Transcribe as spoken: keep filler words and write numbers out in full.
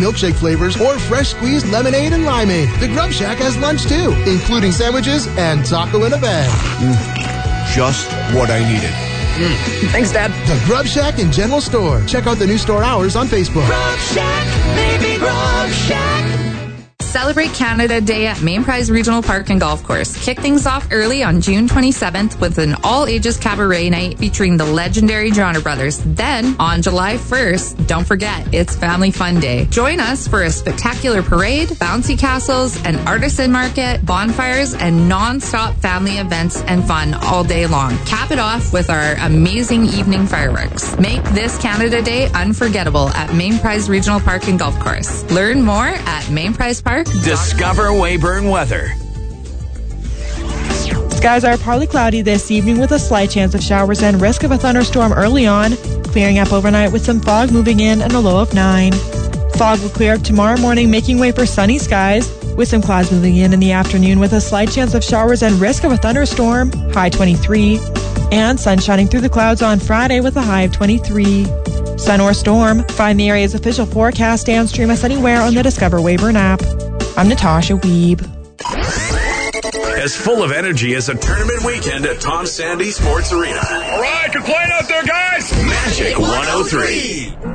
milkshake flavors, or fresh squeezed lemonade and limeade. The Grub Shack has lunch too, including sandwiches and taco in a bag. Mm, just what I needed. Mm. Thanks, Dad. The Grub Shack and General Store. Check out the new store hours on Facebook. Grub Shack, baby Grub Shack. Celebrate Canada Day at Main Prize Regional Park and Golf Course. Kick things off early on June twenty-seventh with an all-ages cabaret night featuring the legendary Johnner Brothers. Then, on July first, don't forget, it's Family Fun Day. Join us for a spectacular parade, bouncy castles, an artisan market, bonfires, and non-stop family events and fun all day long. Cap it off with our amazing evening fireworks. Make this Canada Day unforgettable at Main Prize Regional Park and Golf Course. Learn more at Main Prize Park. Discover Weyburn weather. Skies are partly cloudy this evening with a slight chance of showers and risk of a thunderstorm early on, clearing up overnight with some fog moving in and a low of nine. Fog will clear up tomorrow morning, making way for sunny skies, with some clouds moving in in the afternoon with a slight chance of showers and risk of a thunderstorm, high twenty-three. And sun shining through the clouds on Friday with a high of twenty-three. Sun or storm, find the area's official forecast and stream us anywhere on the Discover Weyburn app. I'm Natasha Wiebe. As full of energy as a tournament weekend at Tom Sandy Sports Arena. All right, good playing out there, guys. Magic one oh three.